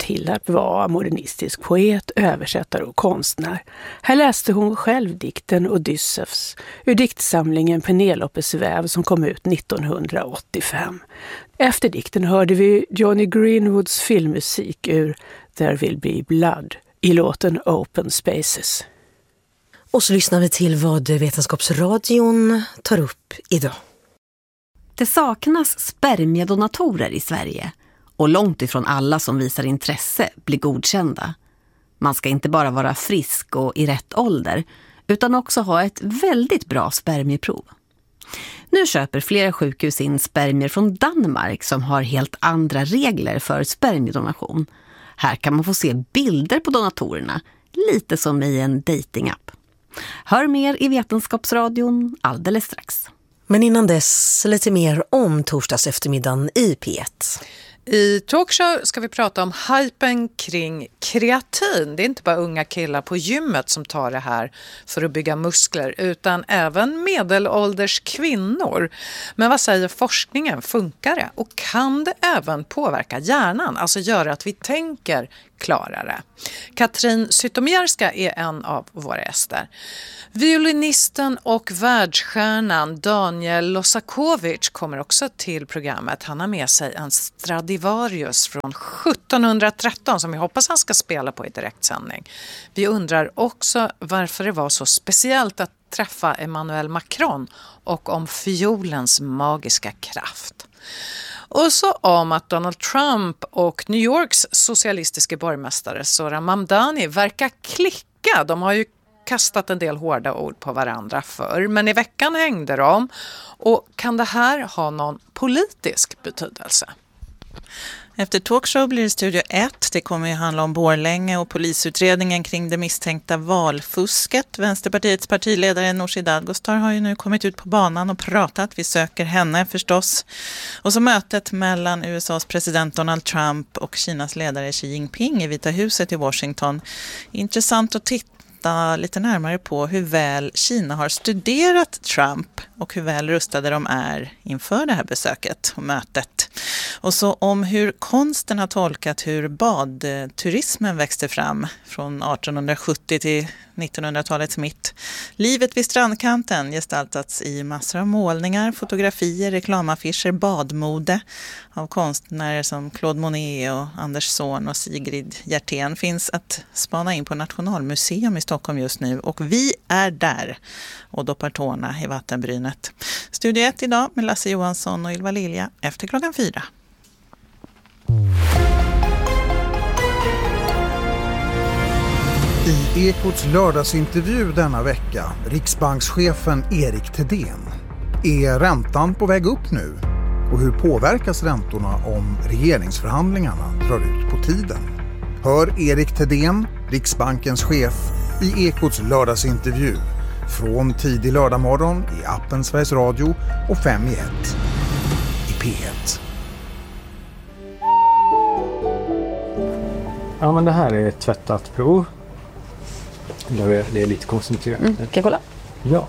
Hillard var modernistisk poet, översättare och konstnär. Här läste hon själv dikten Odysseus ur diktsamlingen Penelopes väv som kom ut 1985. Efter dikten hörde vi Johnny Greenwoods filmmusik ur There Will Be Blood i låten Open Spaces. Och så lyssnar vi till vad Vetenskapsradion tar upp idag. Det saknas spermiedonatorer i Sverige och långt ifrån alla som visar intresse blir godkända. Man ska inte bara vara frisk och i rätt ålder utan också ha ett väldigt bra spermieprov. Nu köper flera sjukhus in spermier från Danmark som har helt andra regler för spermiedonation. Här kan man få se bilder på donatorerna, lite som i en datingapp. Hör mer i Vetenskapsradion alldeles strax. Men innan dess lite mer om torsdags eftermiddagen i P1. I talkshow ska vi prata om hypen kring kreatin. Det är inte bara unga killar på gymmet som tar det här för att bygga muskler utan även medelålders kvinnor. Men vad säger forskningen? Funkar det? Och kan det även påverka hjärnan? Alltså göra att vi tänker klarare. Katrin Zytomierska är en av våra gäster. Violinisten och världsstjärnan Daniel Losakovic kommer också till programmet. Han har med sig en Stradivarius från 1713 som vi hoppas han ska spela på i direktsändning. Vi undrar också varför det var så speciellt att träffa Emmanuel Macron och om fiolens magiska kraft. Och så om att Donald Trump och New Yorks socialistiska borgmästare Zoran Mamdani verkar klicka. De har ju kastat en del hårda ord på varandra förr, men i veckan hängde de. Och kan det här ha någon politisk betydelse? Efter talkshow blir det Studio 1. Det kommer ju handla om Borlänge och polisutredningen kring det misstänkta valfusket. Vänsterpartiets partiledare Nooshi Dadgostar har ju nu kommit ut på banan och pratat. Vi söker henne förstås. Och så mötet mellan USAs president Donald Trump och Kinas ledare Xi Jinping i Vita huset i Washington. Intressant att titta lite närmare på hur väl Kina har studerat Trump och hur väl rustade de är inför det här besöket och mötet. Och så om hur konsten har tolkat hur badturismen växte fram från 1870 till 1900-talets mitt. Livet vid strandkanten gestaltats i massor av målningar, fotografier, reklamaffischer, badmode av konstnärer som Claude Monet och Anders Zorn och Sigrid Hjertén finns att spana in på Nationalmuseum i Stockholm just nu. Och vi är där och doppar tårna i vattenbrynet. Studio 1 idag med Lasse Johansson och Ylva Lilja efter 4:00. I Ekots lördagsintervju denna vecka, Riksbankschefen Erik Thedéen. Är räntan på väg upp nu? Och hur påverkas räntorna om regeringsförhandlingarna drar ut på tiden? Hör Erik Thedéen, Riksbankens chef, i Ekots lördagsintervju. Från tidig lördagmorgon i appen Sveriges Radio och 5 i 1 i P1. Ja, men det här är ett tvättat prov. Det är lite koncentrerat. Kan jag kolla? Ja.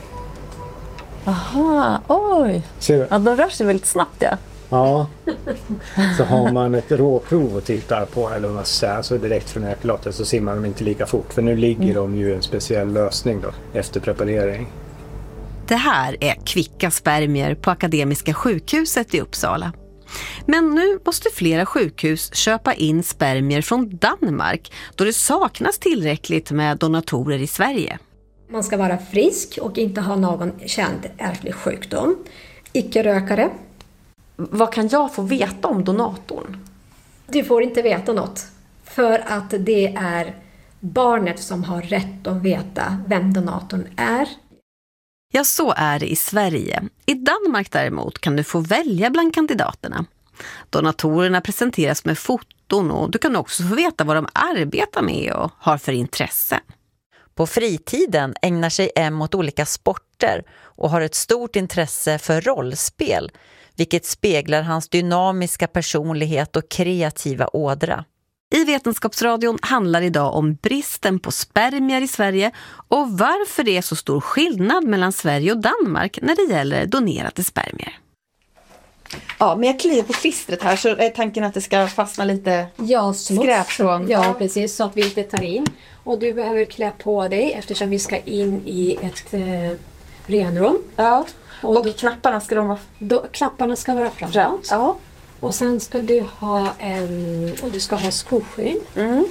Aha, oj. Ser du? Ja, de rör sig väldigt snabbt, ja. Ja. Så har man ett råprov och tittar på, eller vad man säger, så direkt från ökelatet så simmar de inte lika fort. För nu ligger de ju i en speciell lösning då, efter preparering. Det här är kvicka spermier på Akademiska sjukhuset i Uppsala. Men nu måste flera sjukhus köpa in spermier från Danmark då det saknas tillräckligt med donatorer i Sverige. Man ska vara frisk och inte ha någon känd ärftlig sjukdom. Icke-rökare. Vad kan jag få veta om donatorn? Du får inte veta något. För att det är barnet som har rätt att veta vem donatorn är. Ja, så är det i Sverige. I Danmark däremot kan du få välja bland kandidaterna. Donatorerna presenteras med foton och du kan också få veta vad de arbetar med och har för intresse. På fritiden ägnar sig M åt olika sporter och har ett stort intresse för rollspel, vilket speglar hans dynamiska personlighet och kreativa ådra. I Vetenskapsradion handlar idag om bristen på spermier i Sverige och varför det är så stor skillnad mellan Sverige och Danmark när det gäller donerade spermier. Ja, men jag kliar på klistret här så är tanken att det ska fastna lite skräp från. Ja, precis, så att vi inte tar in. Och du behöver klä på dig eftersom vi ska in i ett renrum. Ja, och knapparna ska de vara... Klapparna ska vara framåt. Ja. Och sen ska du ha skoskydd.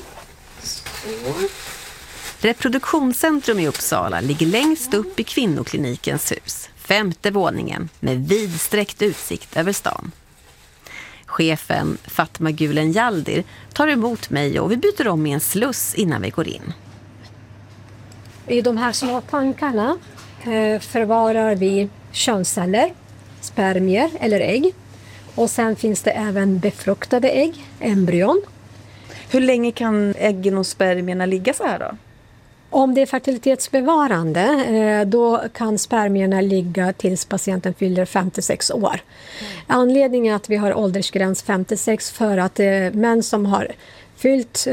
Reproduktionscentrum i Uppsala ligger längst upp i kvinnoklinikens hus. 5:e våningen med vidsträckt utsikt över stan. Chefen Fatma Gülen Yaldir tar emot mig och vi byter om i en sluss innan vi går in. I de här små tankarna förvarar vi könsceller, spermier eller ägg. Och sen finns det även befruktade ägg, embryon. Hur länge kan äggen och spermierna ligga så här då? Om det är fertilitetsbevarande, då kan spermierna ligga tills patienten fyller 56 år. Anledningen att vi har åldersgräns 56 för att män som har fyllt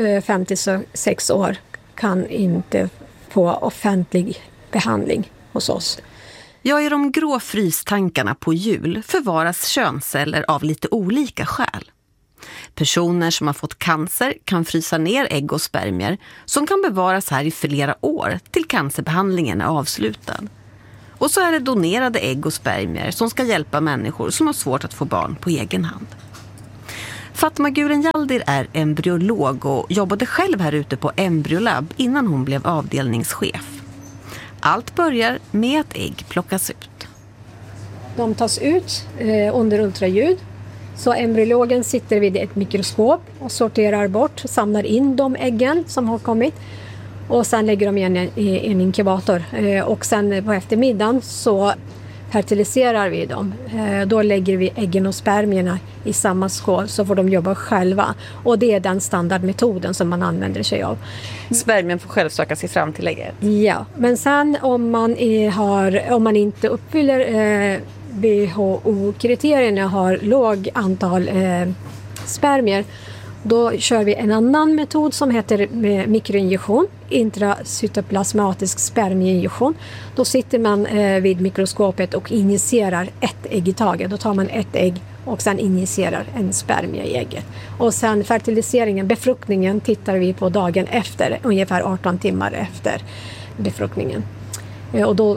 56 år kan inte få offentlig behandling hos oss. Ja, i de grå frystankarna på jul förvaras könsceller av lite olika skäl. Personer som har fått cancer kan frysa ner ägg och spermier som kan bevaras här i flera år till cancerbehandlingen är avslutad. Och så är det donerade ägg och spermier som ska hjälpa människor som har svårt att få barn på egen hand. Fatma Gülen Yaldir är embryolog och jobbade själv här ute på embryolab innan hon blev avdelningschef. Allt börjar med att ägg plockas ut. De tas ut under ultraljud. Så embryologen sitter vid ett mikroskop och sorterar bort, samlar in de äggen som har kommit. Och sen lägger de i en inkubator. Och sen på eftermiddagen så fertiliserar vi dem. Då lägger vi äggen och spermierna i samma skål så får de jobba själva. Och det är den standardmetoden som man använder sig av. Spermien får själv söka sig fram till ägget? Ja, men sen om man inte uppfyller WHO-kriterierna, har låg antal spermier, då kör vi en annan metod som heter mikroinjektion, intracytoplasmatisk spermieinjektion. Då sitter man vid mikroskopet och injicerar ett ägg i taget. Då tar man ett ägg och sen injicerar en spermie i ägget. Och sen fertiliseringen, befruktningen, tittar vi på dagen efter, ungefär 18 timmar efter befruktningen. Och då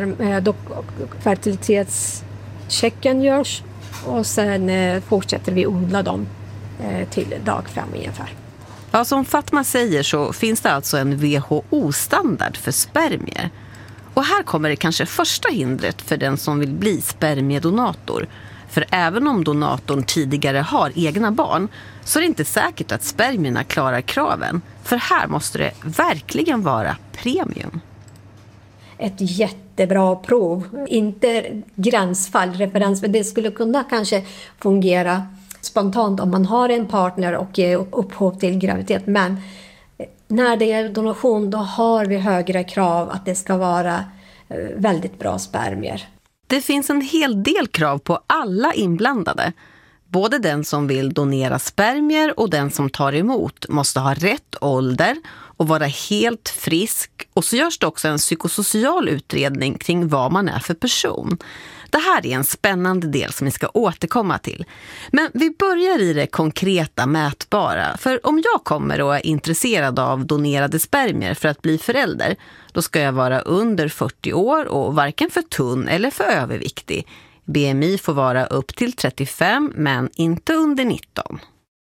fertilitetschecken görs och sen fortsätter vi odla dem till dag 5 ungefär. Ja, som Fatma säger så finns det alltså en WHO-standard för spermier. Och här kommer det kanske första hindret för den som vill bli spermiedonator. För även om donatorn tidigare har egna barn så är det inte säkert att spermierna klarar kraven. För här måste det verkligen vara premium. Ett jättebra prov, inte gränsfall, referens, men det skulle kunna kanske fungera spontant om man har en partner och ger upphov till graviditet. Men när det är donation, då har vi högre krav att det ska vara väldigt bra spermier. Det finns en hel del krav på alla inblandade. Både den som vill donera spermier och den som tar emot måste ha rätt ålder och vara helt frisk. Och så görs det också en psykosocial utredning kring vad man är för person. Det här är en spännande del som vi ska återkomma till. Men vi börjar i det konkreta, mätbara. För om jag kommer och är intresserad av donerade spermier för att bli förälder, då ska jag vara under 40 år och varken för tunn eller för överviktig. BMI får vara upp till 35 men inte under 19.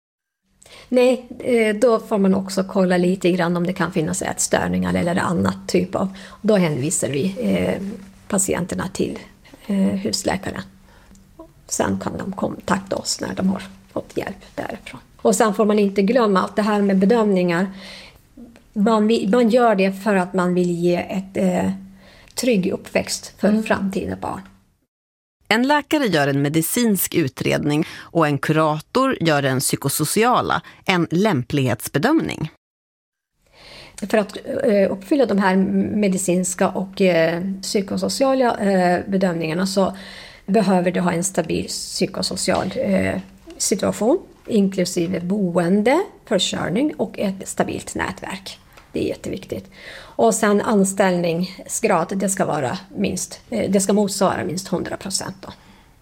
Nej, då får man också kolla lite grann om det kan finnas ätstörningar eller annat typ av. Då hänvisar vi patienterna till husläkaren. Sen kan de kontakta oss när de har fått hjälp därifrån. Och sen får man inte glömma att det här med bedömningar, man gör det för att man vill ge ett trygg uppväxt för framtida barn. En läkare gör en medicinsk utredning och en kurator gör en psykosociala, en lämplighetsbedömning. För att uppfylla de här medicinska och psykosociala bedömningarna så behöver du ha en stabil psykosocial situation, inklusive boende, försörjning och ett stabilt nätverk. Det är jätteviktigt. Och sen anställningsgrad, det ska motsvara minst 100% då.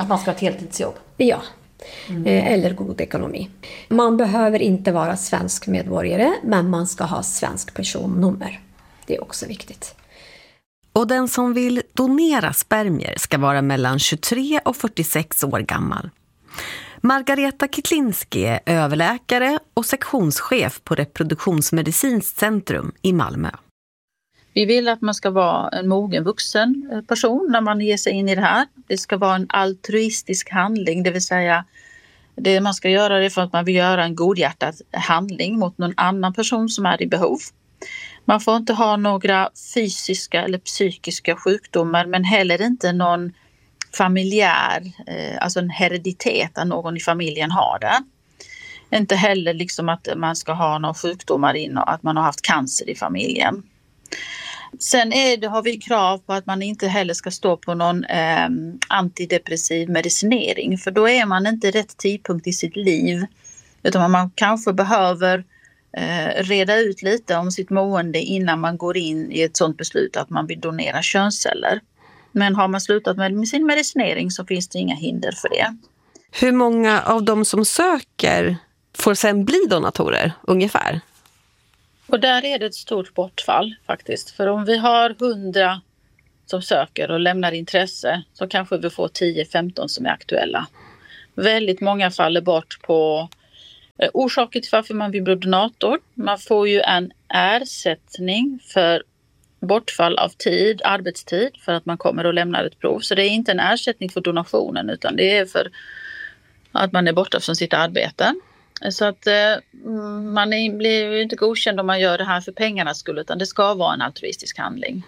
Att man ska ha ett heltidsjobb? Ja, eller god ekonomi. Man behöver inte vara svensk medborgare, men man ska ha svensk personnummer. Det är också viktigt. Och den som vill donera spermier ska vara mellan 23 och 46 år gammal. Margareta Kitlinski är överläkare och sektionschef på Reproduktionsmedicinskt centrum i Malmö. Vi vill att man ska vara en mogen vuxen person när man ger sig in i det här. Det ska vara en altruistisk handling, det vill säga det man ska göra det för att man vill göra en godhjärtad handling mot någon annan person som är i behov. Man får inte ha några fysiska eller psykiska sjukdomar, men heller inte någon familjär, alltså en hereditet att någon i familjen har det. Inte heller liksom att man ska ha några sjukdomar in och att man har haft cancer i familjen. Sen har vi krav på att man inte heller ska stå på någon antidepressiv medicinering, för då är man inte rätt tidpunkt i sitt liv, utan man kanske behöver reda ut lite om sitt mående innan man går in i ett sådant beslut att man vill donera könsceller. Men har man slutat med sin medicinering så finns det inga hinder för det. Hur många av de som söker får sen bli donatorer ungefär? Och där är det ett stort bortfall faktiskt. För om vi har 100 som söker och lämnar intresse så kanske vi får 10-15 som är aktuella. Väldigt många faller bort på orsaker till varför man vill bli donator. Man får ju en ersättning för bortfall av tid, arbetstid, för att man kommer och lämnar ett prov. Så det är inte en ersättning för donationen, utan det är för att man är borta från sitt arbete. Så att man blir ju inte godkänd om man gör det här för pengarnas skull, utan det ska vara en altruistisk handling.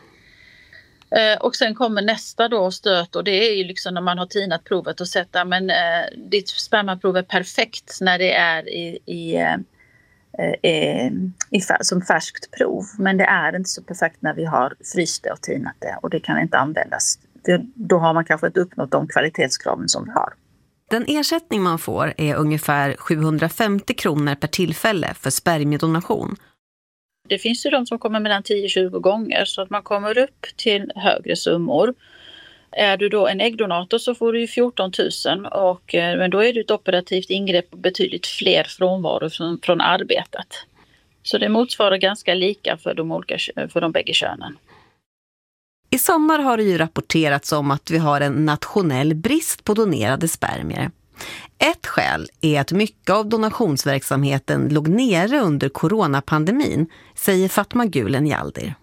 Och sen kommer nästa då stöt, och det är ju liksom när man har tinat provet och sett att ditt spermaprov är perfekt när det är som färskt prov. Men det är inte så perfekt när vi har fryst det och tinat det, och det kan inte användas. Då har man kanske inte uppnått de kvalitetskraven som vi har. Den ersättning man får är ungefär 750 kronor per tillfälle för spermiedonation. Det finns ju de som kommer mellan 10-20 gånger, så att man kommer upp till högre summor. Är du då en äggdonator så får du ju 14 000, men då är det ett operativt ingrepp och betydligt fler frånvaror från arbetet. Så det motsvarar ganska lika för de bägge könen. I sommar har det ju rapporterats om att vi har en nationell brist på donerade spermier. Ett skäl är att mycket av donationsverksamheten låg nere under coronapandemin, säger Fatma Gulen Yaldir.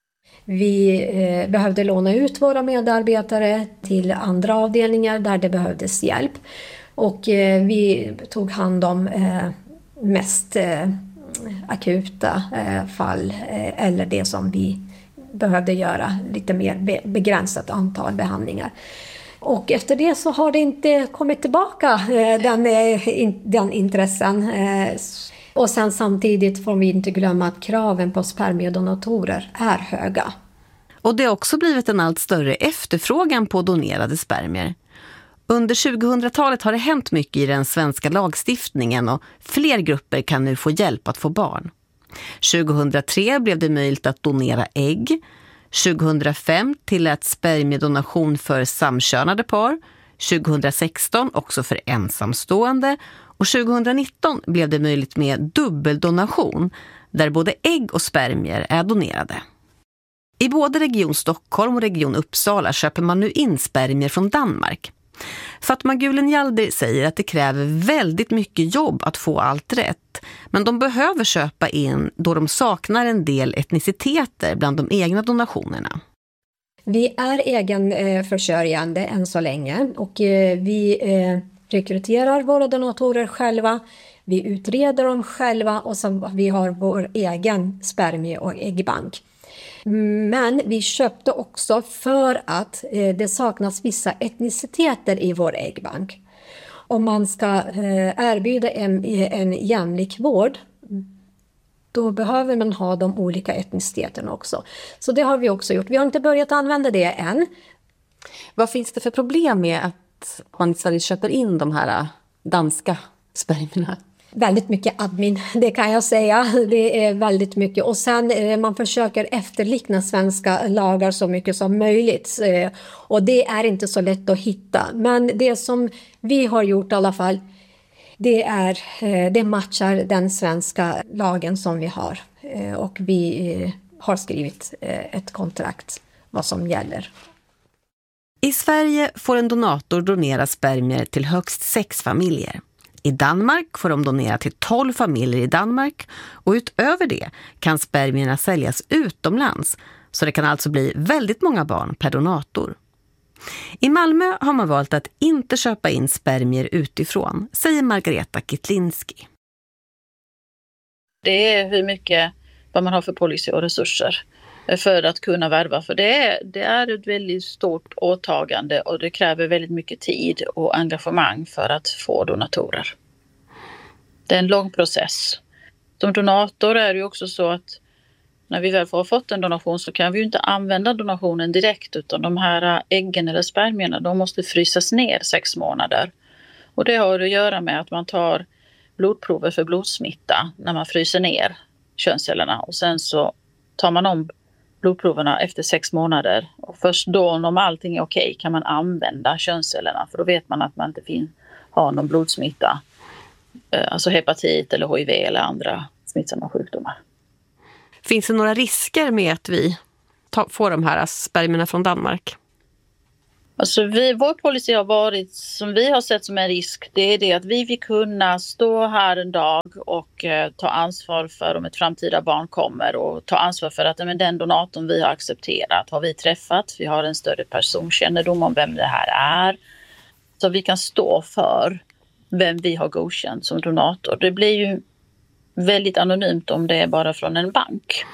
Vi behövde låna ut våra medarbetare till andra avdelningar där det behövdes hjälp. Och vi tog hand om mest akuta fall eller det som vi behövde göra lite mer begränsat antal behandlingar. Och efter det så har det inte kommit tillbaka den intressen. Och sen samtidigt får vi inte glömma att kraven på spermiedonatorer är höga. Och det har också blivit en allt större efterfrågan på donerade spermier. Under 2000-talet har det hänt mycket i den svenska lagstiftningen och fler grupper kan nu få hjälp att få barn. 2003 blev det möjligt att donera ägg. 2005 tillät spermiedonation för samkönade par. 2016 också för ensamstående. Och 2019 blev det möjligt med dubbeldonation där både ägg och spermier är donerade. I både Region Stockholm och Region Uppsala köper man nu in spermier från Danmark. Fatma Gulen Yaldir säger att det kräver väldigt mycket jobb att få allt rätt. Men de behöver köpa in då de saknar en del etniciteter bland de egna donationerna. Vi är egenförsörjande än så länge och vi rekryterar våra donatorer själva. Vi utreder dem själva och så vi har vår egen spermie- och äggbank. Men vi köpte också för att det saknas vissa etniciteter i vår äggbank. Om man ska erbjuda en jämlik vård, då behöver man ha de olika etniciteterna också. Så det har vi också gjort. Vi har inte börjat använda det än. Vad finns det för problem med att man i Sverige köper in de här danska spermierna? väldigt mycket admin, det kan jag säga. Det är väldigt mycket. Och sen man försöker efterlikna svenska lagar så mycket som möjligt. Och det är inte så lätt att hitta. Men det som vi har gjort i alla fall, det matchar den svenska lagen som vi har. Och vi har skrivit ett kontrakt vad som gäller. I Sverige får en donator donera spermier till högst 6 familjer. I Danmark får de donera till 12 familjer i Danmark och utöver det kan spermierna säljas utomlands, så det kan alltså bli väldigt många barn per donator. I Malmö har man valt att inte köpa in spermier utifrån, säger Margareta Kitlinski. Det är hur mycket vad man har för policy och resurser för att kunna värva. För det är ett väldigt stort åtagande och det kräver väldigt mycket tid och engagemang för att få donatorer. Det är en lång process. Som donator är det ju också så att när vi väl har fått en donation så kan vi ju inte använda donationen direkt, utan de här äggen eller spermierna, de måste frysas ner 6 månader. Och det har att göra med att man tar blodprover för blodsmitta när man fryser ner könscellerna och sen så tar man om blodproverna efter 6 månader och först då, om allting är okej, kan man använda könscellerna, för då vet man att man inte har någon blodsmitta, alltså hepatit eller HIV eller andra smittsamma sjukdomar. Finns det några risker med att vi får de här spermierna från Danmark? Alltså vår policy har varit, som vi har sett som en risk, det är det att vi vill kunna stå här en dag och ta ansvar för om ett framtida barn kommer och ta ansvar för att den donatorn vi har accepterat har vi träffat. Vi har en större personkännedom om vem det här är. Så vi kan stå för vem vi har godkänt som donator. Det blir ju väldigt anonymt om det är bara från en bank.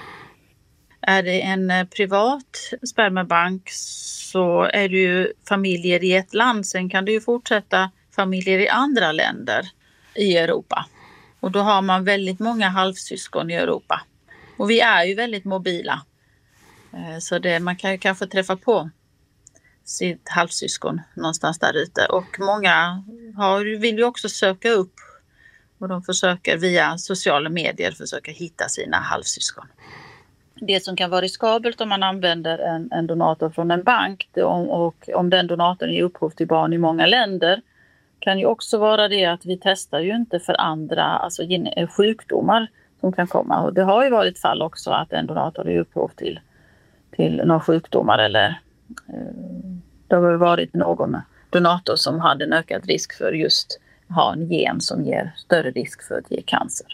Är det en privat spermabank så är det ju familjer i ett land. Sen kan det ju fortsätta familjer i andra länder i Europa. Och då har man väldigt många halvsyskon i Europa. Och vi är ju väldigt mobila. Så man kan ju kanske träffa på sitt halvsyskon någonstans där ute. Och många vill ju också söka upp. Och de försöker via sociala medier försöka hitta sina halvsyskon. Det som kan vara riskabelt om man använder en donator från en bank och om den donatorn ger upphov till barn i många länder kan ju också vara det att vi testar ju inte för andra sjukdomar som kan komma. Och det har ju varit fall också att en donator ger upphov till några sjukdomar eller det har varit någon donator som hade en ökad risk för just ha en gen som ger större risk för att ge cancer.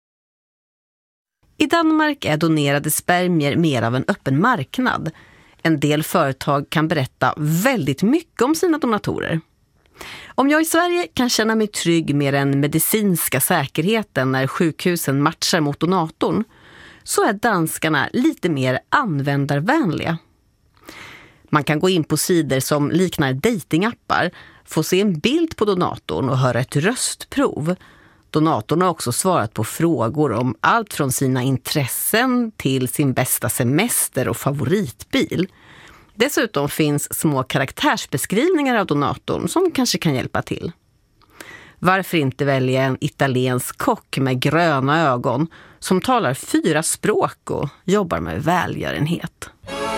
I Danmark är donerade spermier mer av en öppen marknad. En del företag kan berätta väldigt mycket om sina donatorer. Om jag i Sverige kan känna mig trygg med den medicinska säkerheten när sjukhusen matchar mot donatorn, så är danskarna lite mer användarvänliga. Man kan gå in på sidor som liknar datingappar, få se en bild på donatorn och höra ett röstprov. Donatorn har också svarat på frågor om allt från sina intressen till sin bästa semester och favoritbil. Dessutom finns små karaktärsbeskrivningar av donatorn som kanske kan hjälpa till. Varför inte välja en italiensk kock med gröna ögon som talar 4 språk och jobbar med välgörenhet?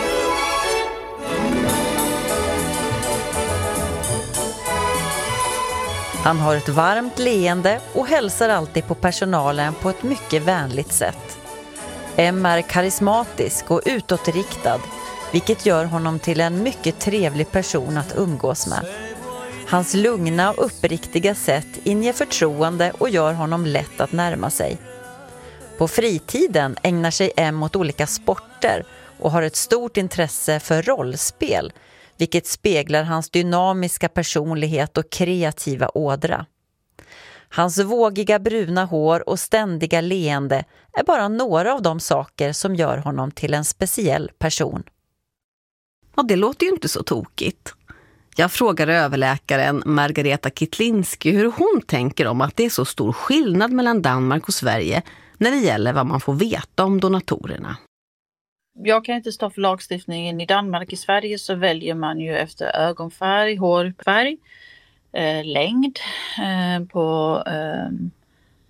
Han har ett varmt leende och hälsar alltid på personalen på ett mycket vänligt sätt. M är karismatisk och utåtriktad, vilket gör honom till en mycket trevlig person att umgås med. Hans lugna och uppriktiga sätt inger förtroende och gör honom lätt att närma sig. På fritiden ägnar sig M åt olika sporter och har ett stort intresse för rollspel, vilket speglar hans dynamiska personlighet och kreativa ådra. Hans vågiga bruna hår och ständiga leende är bara några av de saker som gör honom till en speciell person. Ja, det låter ju inte så tokigt. Jag frågar överläkaren Margareta Kitlinski hur hon tänker om att det är så stor skillnad mellan Danmark och Sverige när det gäller vad man får veta om donatorerna. Jag kan inte stå för lagstiftningen i Danmark. I Sverige så väljer man ju efter ögonfärg, hårfärg, längd på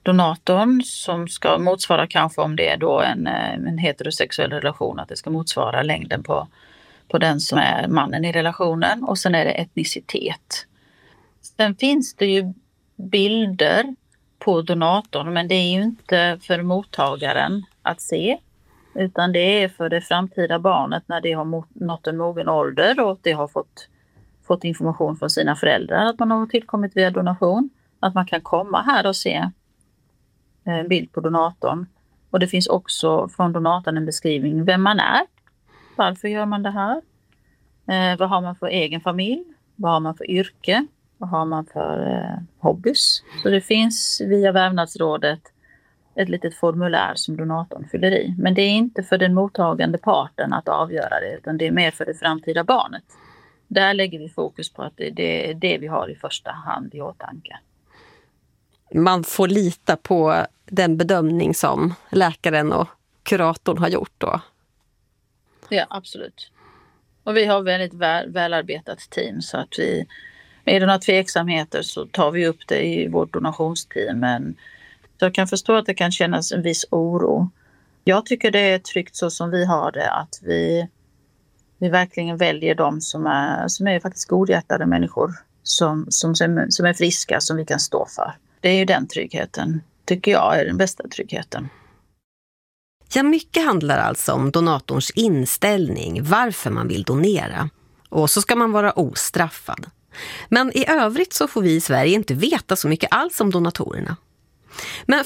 donatorn som ska motsvara, kanske om det är då en heterosexuell relation, att det ska motsvara längden på den som är mannen i relationen, och sen är det etnicitet. Sen finns det ju bilder på donatorn, men det är ju inte för mottagaren att se, utan det är för det framtida barnet när det har nått en mogen ålder och det har fått information från sina föräldrar att man har tillkommit via donation, att man kan komma här och se en bild på donatorn. Och det finns också från donatorn en beskrivning vem man är, varför gör man det här, vad har man för egen familj, vad har man för yrke, vad har man för hobbys. Så det finns via Vävnadsrådet ett litet formulär som donatorn fyller i. Men det är inte för den mottagande parten att avgöra det, utan det är mer för det framtida barnet. Där lägger vi fokus på att det är det vi har i första hand i åtanke. Man får lita på den bedömning som läkaren och kuratorn har gjort då? Ja, absolut. Och vi har väldigt välarbetat team, så att vi, med några tveksamheter så tar vi upp det i vårt donationsteam. Men jag kan förstå att det kan kännas en viss oro. Jag tycker det är tryggt så som vi har det, att vi verkligen väljer de som är faktiskt godhjärtade människor som är friska, som vi kan stå för. Det är ju den tryggheten, tycker jag, är den bästa tryggheten. Ja, mycket handlar alltså om donatorns inställning, varför man vill donera. Och så ska man vara ostraffad. Men i övrigt så får vi i Sverige inte veta så mycket alls om donatorerna. Men